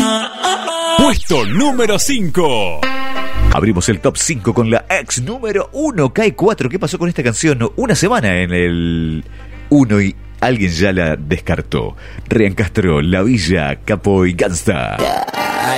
Puesto número 5. Abrimos el top 5 con la ex número 1, Cae 4. ¿Qué pasó con esta canción? Una semana en el 1 y alguien ya la descartó. Ryan Castro, La Villa, Capo y Gangsta.